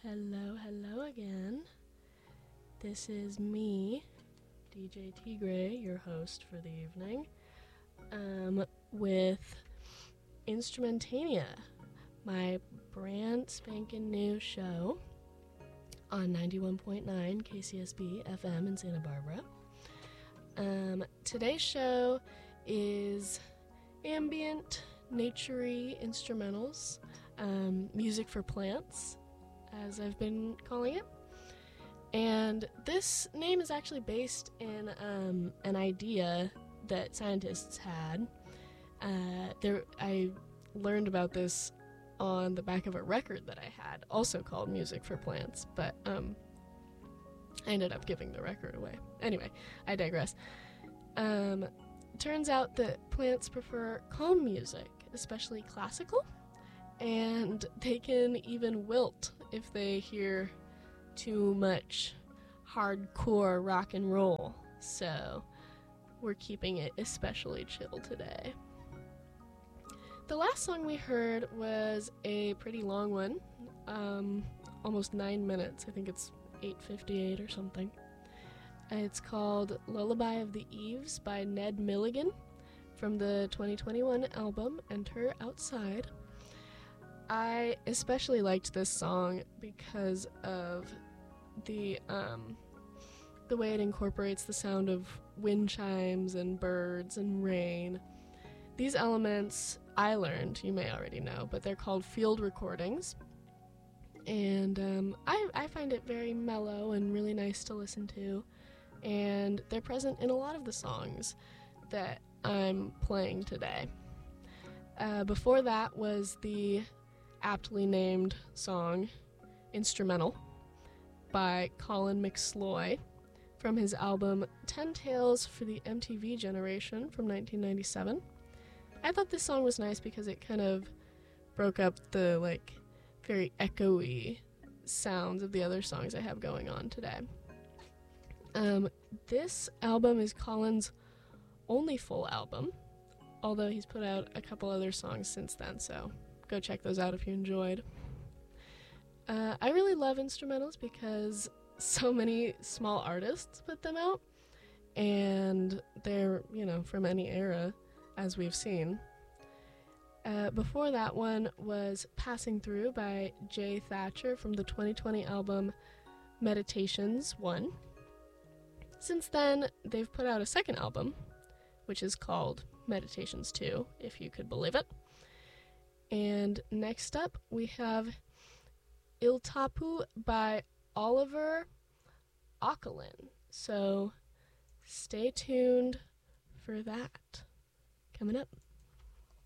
Hello again. This is me, DJ Tigre, your host for the evening, with Instrumentania, my brand spanking new show on 91.9 KCSB FM in Santa Barbara. Today's show is ambient, nature-y instrumentals, music for plants, as I've been calling it. And this name is actually based in an idea that scientists had. I learned about this on the back of a record that I had, also called Music for Plants, but I ended up giving the record away. Anyway, I digress. Turns out that plants prefer calm music, especially classical, and they can even wilt if they hear too much hardcore rock and roll. So we're keeping it especially chill today. The last song we heard was a pretty long one, almost 9 minutes. I think it's 8:58 or something. It's called Lullaby of the Eves by Ned Milligan from the 2021 album Enter Outside. I especially liked this song because of the way it incorporates the sound of wind chimes and birds and rain. These elements, I learned, you may already know, but they're called field recordings. And I find it very mellow and really nice to listen to. And they're present in a lot of the songs that I'm playing today. Before that was the aptly named song Instrumental by Colin McSloy from his album 10 Tales for the MTV Generation from 1997. I thought this song was nice because it kind of broke up the very echoey sounds of the other songs I have going on today. This album is Colin's only full album, although he's put out a couple other songs since then, so go check those out if you enjoyed. I really love instrumentals because so many small artists put them out, and they're, from any era, as we've seen. Before that one was Passing Through by Jay Thatcher from the 2020 album Meditations 1. Since then, they've put out a second album, which is called Meditations 2, if you could believe it. And next up, we have Il Tapu by Oliver Ockerlin. So stay tuned for that coming up.